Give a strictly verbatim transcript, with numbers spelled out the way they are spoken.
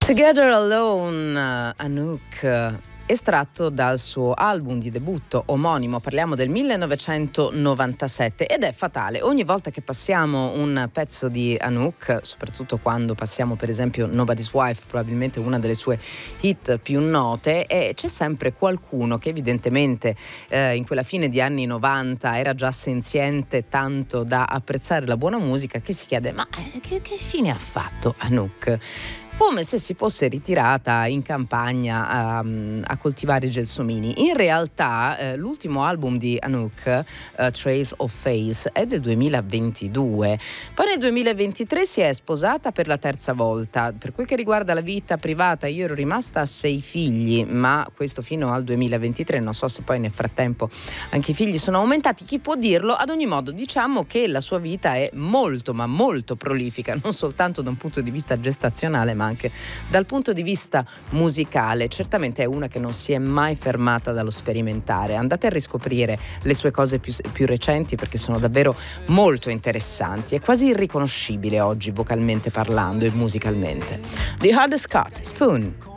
Together Alone, uh, Anouk, uh, estratto dal suo album di debutto omonimo, parliamo del millenovecentonovantasette, ed è fatale. Ogni volta che passiamo un pezzo di Anouk, soprattutto quando passiamo per esempio Nobody's Wife, probabilmente una delle sue hit più note, e c'è sempre qualcuno che evidentemente eh, in quella fine di anni novanta era già senziente tanto da apprezzare la buona musica, che si chiede: ma eh, che, che fine ha fatto Anouk? Come se si fosse ritirata in campagna a, a coltivare i gelsomini. In realtà eh, l'ultimo album di Anouk, uh, Trace of Face, è del duemilaventidue. Poi nel duemilaventitré si è sposata per la terza volta. Per quel che riguarda la vita privata, io ero rimasta a sei figli, ma questo fino al duemilaventitré. Non so se poi nel frattempo anche i figli sono aumentati, chi può dirlo? Ad ogni modo, diciamo che la sua vita è molto ma molto prolifica, non soltanto da un punto di vista gestazionale, ma anche dal punto di vista musicale. Certamente è una che non si è mai fermata dallo sperimentare. Andate a riscoprire le sue cose più, più recenti, perché sono davvero molto interessanti. È quasi irriconoscibile oggi vocalmente parlando e musicalmente. The Hardest Cut, Spoon.